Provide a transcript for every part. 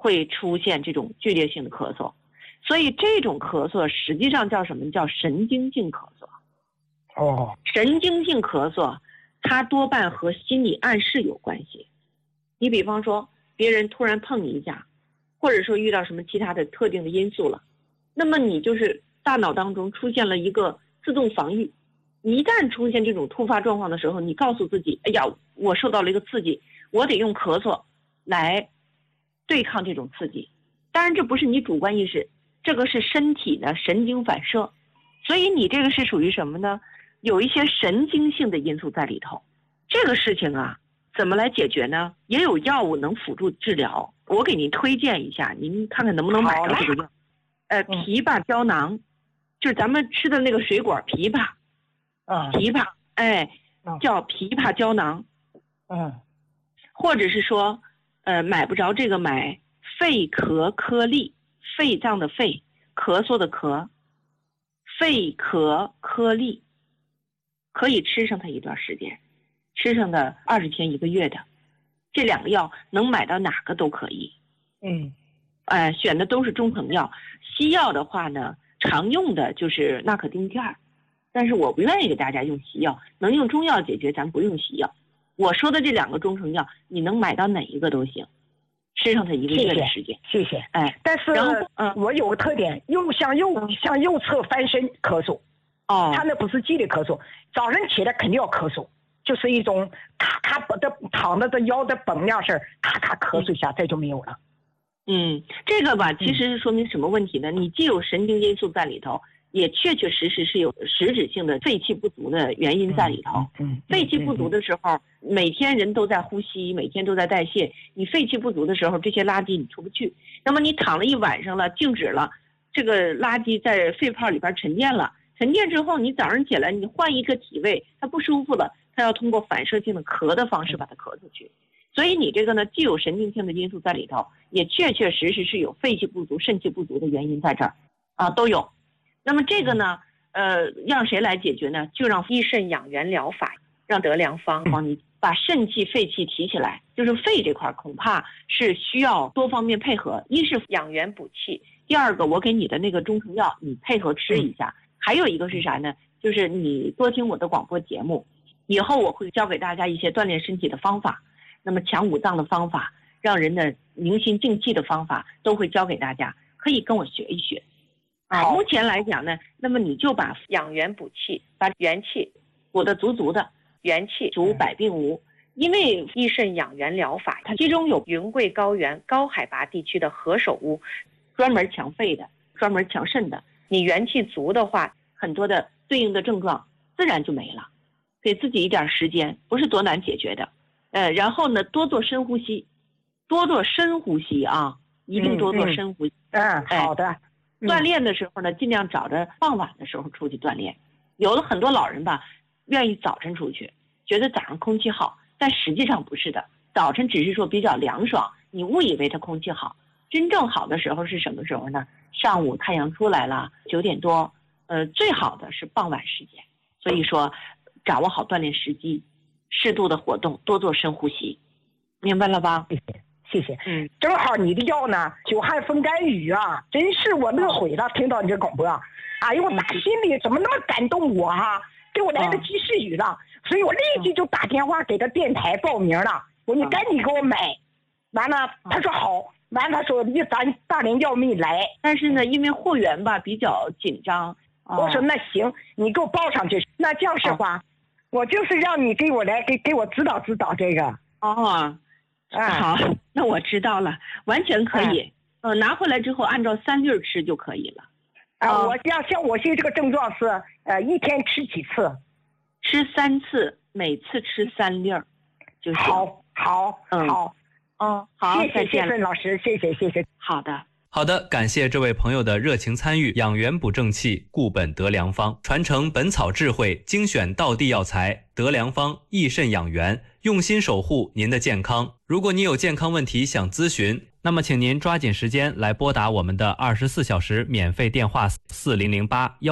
会出现这种剧烈性的咳嗽。所以这种咳嗽实际上叫什么？叫神经性咳嗽。神经性咳嗽它多半和心理暗示有关系。你比方说别人突然碰你一下，或者说遇到什么其他的特定的因素了，那么你就是大脑当中出现了一个自动防御。一旦出现这种突发状况的时候，你告诉自己，哎呀，我受到了一个刺激，我得用咳嗽来对抗这种刺激。当然这不是你主观意识，这个是身体的神经反射。所以你这个是属于什么呢？有一些神经性的因素在里头。这个事情啊怎么来解决呢？也有药物能辅助治疗，我给您推荐一下，您看看能不能买到这个药。枇杷胶囊，就是咱们吃的那个水果枇杷。枇杷，叫枇杷胶囊。或者是说买不着这个，买肺咳颗粒，肺脏的肺，咳嗽的咳，肺咳颗粒，可以吃上它一段时间，吃上的20天1个月的。这2个药能买到哪个都可以。选的都是中成药。西药的话呢，常用的就是纳可丁片，但是我不愿意给大家用西药，能用中药解决咱不用西药。我说的这2个中成药你能买到哪一个都行，吃上它1个月的时间。 谢谢。但是我有个特点，向右侧翻身咳嗽。他那不是激烈咳嗽，早上起来肯定要咳嗽，就是一种咔咔躺着的腰的绷两声，咔咔咳嗽一下，这就没有了。 这个吧，其实是说明什么问题呢？你既有神经因素在里头，也确实是有实质性的肺气不足的原因在里头。肺气不足的时候，每天人都在呼吸，每天都在代谢，你肺气不足的时候，这些垃圾你出不去，那么你躺了一晚上了，静止了，这个垃圾在肺泡里边沉淀了，沉淀之后你早上起来你换一个体位，它不舒服了，它要通过反射性的咳的方式把它咳出去。所以你这个呢，既有神经性的因素在里头，也确实是有肺气不足、肾气不足的原因在这儿都有。那么这个呢让谁来解决呢？就让益肾养元疗法，让德良方帮你把肾气肺气提起来。就是肺这块恐怕是需要多方面配合，一是养元补气，第二个我给你的那个中成药你配合吃一下，还有一个是啥呢？就是你多听我的广播节目，以后我会教给大家一些锻炼身体的方法，那么强五脏的方法，让人的宁心静气的方法都会教给大家，可以跟我学一学。目前来讲呢，那么你就把养元补气，把元气补得足足的，元气足百病无。因为益肾养元疗法，它其中有云贵高原高海拔地区的何首乌，专门强肺的，专门强肾的。你元气足的话，很多的对应的症状自然就没了。给自己一点时间，不是多难解决的。然后呢，多做深呼吸，多做深呼吸啊，一定多做深呼吸。 好的。 锻炼的时候呢，尽量找着傍晚的时候出去锻炼。有的很多老人吧，愿意早晨出去，觉得早上空气好，但实际上不是的。早晨只是说比较凉爽，你误以为它空气好。真正好的时候是什么时候呢？上午太阳出来了，9点多，最好的是傍晚时间。所以说，掌握好锻炼时机，适度的活动，多做深呼吸，明白了吧？ 谢谢。正好你的药呢，久旱风干雨啊，真是我乐毁了。听到你这广播，哎呦，我打心里怎么那么感动我哈，给我来个及时雨了，所以我立即就打电话给他电台报名了。我说你赶紧给我买，完了他说好，完了他说咱大连药没来，但是呢，因为货源吧比较紧张，我说那行，你给我报上去。那这样式话，我就是让你给我来给我指导指导这个。好，那我知道了，完全可以。拿回来之后按照3粒吃就可以了。我像我现在这个症状是一天吃几次？吃3次，每次吃3粒就行。好，谢谢孙老师，谢谢。 好的，感谢这位朋友的热情参与。养元补正气，固本得良方，传承本草智慧，精选道地药材，得良方益肾养元，用心守护您的健康。如果你有健康问题想咨询，那么请您抓紧时间来拨打我们的24小时免费电话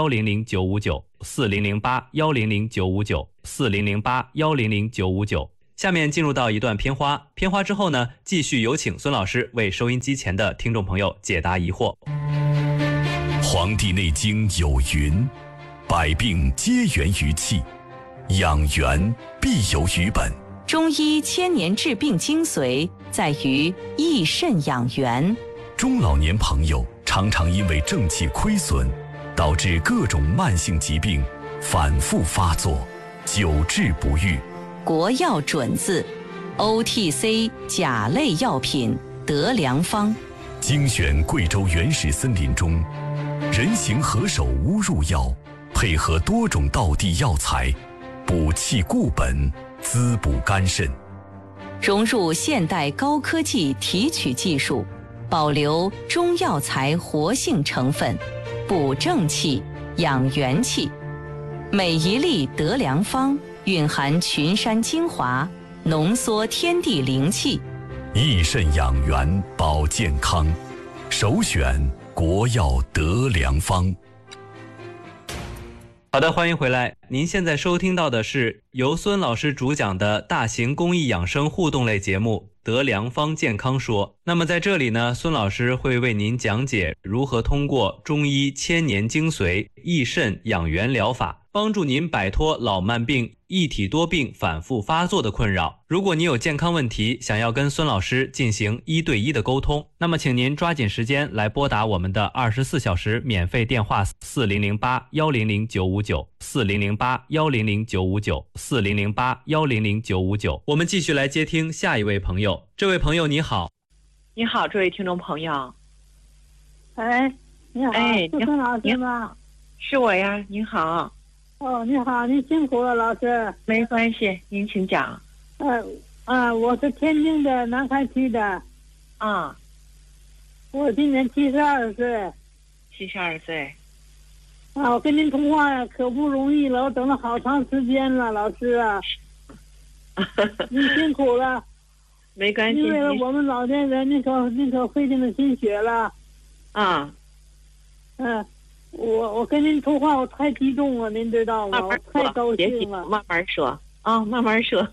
4008-100-959 4008-100-959 4008-100-959。 下面进入到一段片花，片花之后呢，继续有请孙老师为收音机前的听众朋友解答疑惑。 《黄帝内经》有云：百病皆源于气，养元必有于本。 中医千年治病精髓在于益肾养元。 中老年朋友常常因为正气亏损，导致各种慢性疾病反复发作，久治不愈。 国药准字 OTC 甲类药品德良方， 精选贵州原始森林中人形何首乌入药，配合多种道地药材，补气固本，滋补肝肾， 融入现代高科技提取技术，保留中药材活性成分，补正气，养元气。每一粒德良方蕴含群山精华，浓缩天地灵气， 益肾养元保健康，首选国药德良方。 好的，欢迎回来。您现在收听到的是由孙老师主讲的大型公益养生互动类节目《德良方健康说》。那么在这里呢，孙老师会为您讲解如何通过中医千年精髓益肾养元疗法，帮助您摆脱老慢病、一体多病反复发作的困扰。如果你有健康问题，想要跟孙老师进行1对1的沟通，那么请您抓紧时间来拨打我们的24小时免费电话4008-100-959 4008-100-959 4008-100-959。我们继续来接听下一位朋友。这位朋友你好。 你好，这位听众朋友。 哎，你好， 哎， 是孙老师吗？ 是我呀，您好。 哦，你好，您辛苦了，老师。 没关系，您请讲。 我是天津的南开区的。 啊。 我今年72岁。 72岁。 我跟您通话呀，可不容易了，我等了好长时间了，老师啊。您辛苦了。 没关系。 因为了我们老年人，您可费尽了心血了。 啊。 我跟您通话，我太激动了，您知道吗？我太高兴了。 慢慢说啊，慢慢说。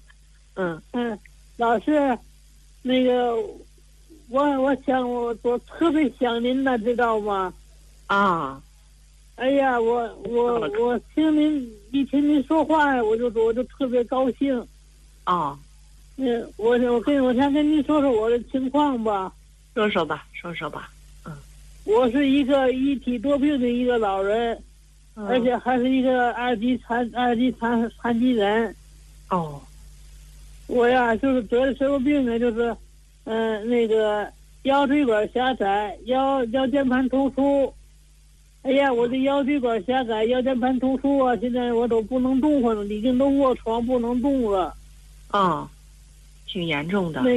老师，那个，我特别想您的，知道吗？ 啊。 哎呀，我听您说话呀，我就特别高兴。 啊。 我先跟您说说我的情况吧。 说说吧。 我是一个一体多病的一个老人，而且还是一个二级残疾人。 哦。 我呀，就是得的什么病呢？就是那个腰椎管狭窄，腰间盘突出。哎呀，我的腰椎管狭窄，腰间盘突出啊！现在我都不能动活了，已经都卧床不能动了。 啊。挺严重的。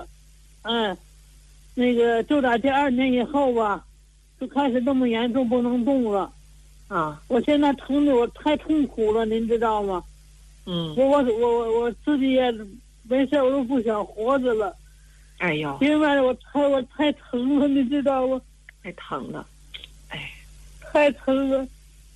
那个就在这2年以后吧，就开始这么严重，不能动了。 啊。 我现在疼的我太痛苦了，您知道吗？我自己也没事，我都不想活着了。 哎呦。 因为我太疼了，你知道吗？ 太疼了。哎。 太疼了。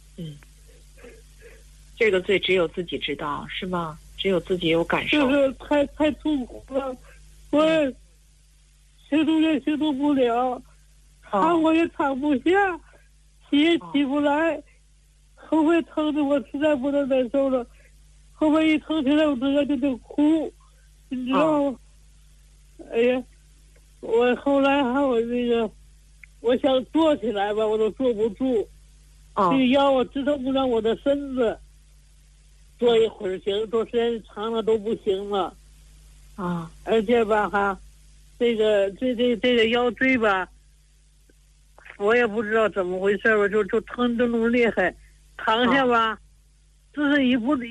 这个罪只有自己知道，是吗？只有自己有感受。 就是太痛苦了，我行动也行动不了，躺我也躺不下，起也起不来，后背疼的我实在不能忍受了，后背一疼起来我直接就得哭，你知道吗？哎呀，我后来还有那个，我想坐起来吧，我都坐不住，这个腰我支撑不了我的身子。坐一会儿行，坐时间长了都不行了，而且吧这个腰椎吧，我也不知道怎么回事吧，就疼这么厉害，躺下吧，姿势一不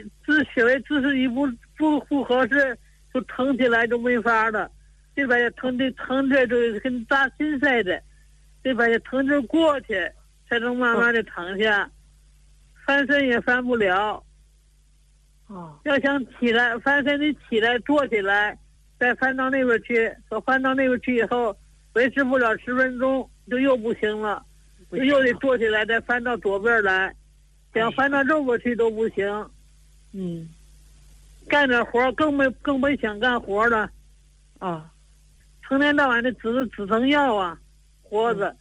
合适，就疼起来就没法了，这边也疼这就跟扎心似的，这边也疼着过去，才能慢慢的躺下，翻身也翻不了。要想起来翻身，你起来坐起来，再翻到那边去，翻到那边去以后，维持不了10分钟，就又不行了，就又得坐起来，再翻到左边来，想翻到右边去都不行。 干点活更没想干活了。 啊， 成天到晚的止疼药啊，活着。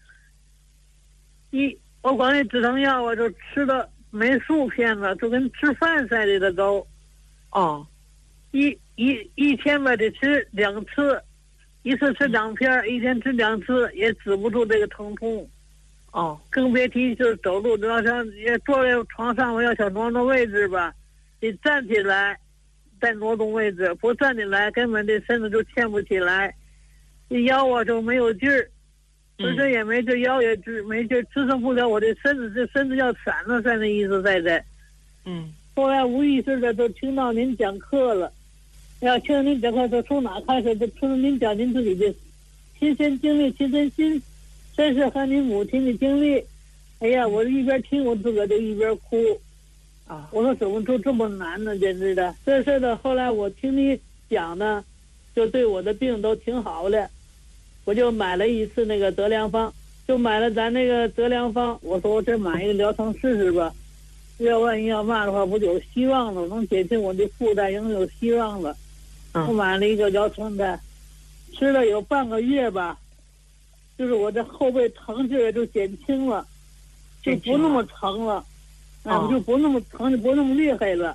我管那止疼药啊，就吃的没数片子，就跟吃饭似的都。 哦， 一天吧得吃2次，一次吃2片，一天吃2次，也止不住这个疼痛。 哦， 更别提就是走路，要想也坐在床上，我要想挪动位置吧，得站起来，再挪动位置，不站起来根本这身子就牵不起来，这腰啊就没有劲儿，浑身也没劲，腰也没劲，支撑不了我这身子，这身子要散了散的意思在这。后来无意识的就听到您讲课了，要听到您讲课，就从哪开始就听到您讲您自己的亲身经历、亲身心。真是和您母亲的经历，哎呀，我一边听我自个儿就一边哭，我说怎么就这么难呢？简直的，这事的。后来我听你讲呢，就对我的病都挺好的，我就买了一次那个德良方，就买了咱那个德良方。我说我这买一个疗程试试吧，要万一要嘛的话，不就有希望了，能减轻我的负担，应该有希望了。我买了一个疗程的，吃了有半个月吧。就是我这后背疼劲儿就减轻了，就不那么疼了，我就不那么疼，就不那么厉害了，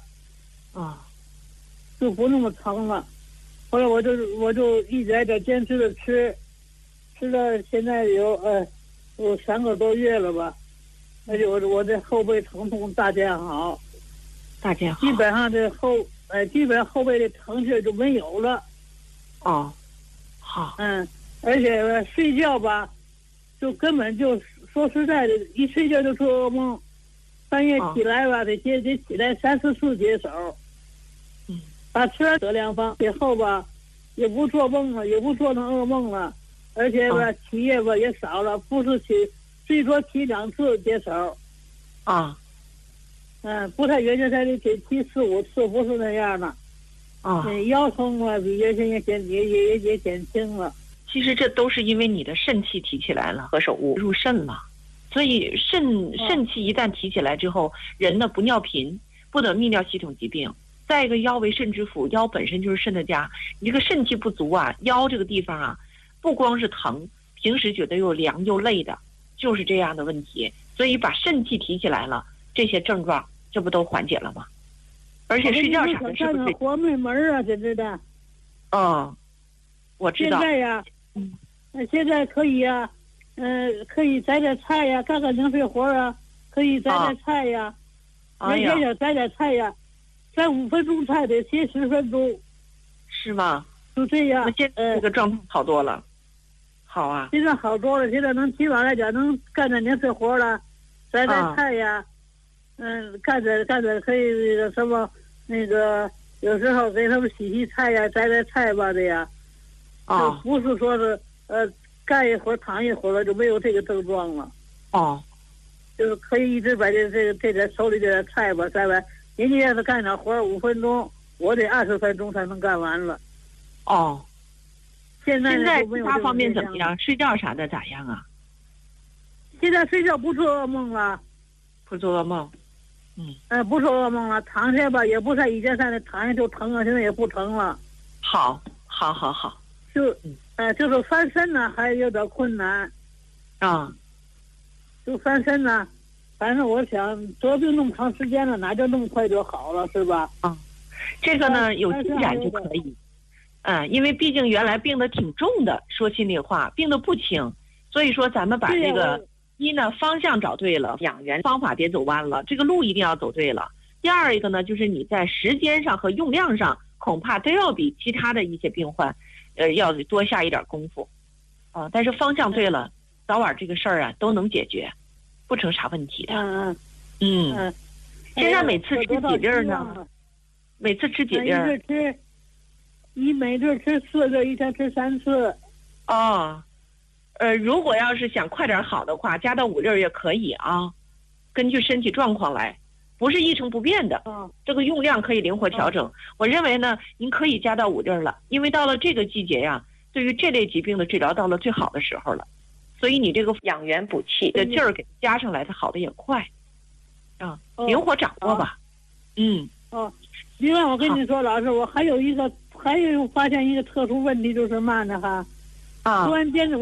就不那么疼了。后来我就一直在这坚持着吃了现在有3个多月了吧，而且我这后背疼痛大见好，基本上基本上后背的疼劲儿就没有了。 好。 而且睡觉吧，就根本就说实在的，一睡觉就做噩梦，半夜起来吧，得起来3、4次解手。把吃完德良方以后吧，也不做梦了，也不做那噩梦了，而且吧，起夜吧也少了，不是最多起2次解手。不太原先才得起4、5次，不是那样的。腰痛啊，比原先也减轻了。 其实这都是因为你的肾气提起来了，何首乌入肾了，所以肾气一旦提起来之后，人呢不尿频，不得泌尿系统疾病。再一个，腰为肾之府，腰本身就是肾的家，你这个肾气不足啊，腰这个地方啊，不光是疼，平时觉得又凉又累的，就是这样的问题。所以把肾气提起来了，这些症状这不都缓解了吗？而且睡觉啥的是不是？ 活没门啊，真的。 我知道。 现在呀。现在可以呀，可以摘点菜呀，干零碎活啊，可以摘点菜呀，也想摘点菜呀，摘5分钟菜得歇10分钟， 是吗？ 就这样。 现在这个状态好多了，好啊。 现在好多了，现在起码来讲能干点零碎活了，摘点菜呀，干点可以那个什么有时候给他们洗菜呀，摘点菜吧的呀。就不是说是干一会儿躺一会儿了就没有这个症状了。就是可以一直把这点手里这点菜吧摘完，人家要是干点活5分钟，我得20分钟才能干完了。现在其他方面怎么样？睡觉啥的咋样啊？ 现在睡觉不做噩梦了。 不做噩梦。 不做噩梦了，躺下吧也不像以前似的躺下就疼了，现在也不疼了。 好。 就是翻身呢还有点困难。就翻身呢，反正我想得病那么长时间了，哪就那么快就好了，是吧？ 这个呢有进展就可以。因为毕竟原来病得挺重的，说心里话，病得不轻，所以说咱们把这个一呢方向找对了，养元方法别走弯了，这个路一定要走对了。第二一个呢，就是你在时间上和用量上，恐怕都要比其他的一些病患，要多下一点功夫。但是方向对了，早晚这个事儿啊都能解决，不成啥问题的。现在每次吃几粒呢？每次吃几粒？ 每顿吃4个，一天吃3次。 如果要是想快点好的话，加到5粒也可以啊，根据身体状况来，不是一成不变的。这个用量可以灵活调整。我认为呢，您可以加到5粒了，因为到了这个季节呀，对于这类疾病的治疗到了最好的时候了，所以你这个养元补气的劲儿给加上来，它好的也快。灵活掌握吧。 哦，另外我跟你说，老师，我还有发现一个特殊问题，就是嘛呢哈，突然间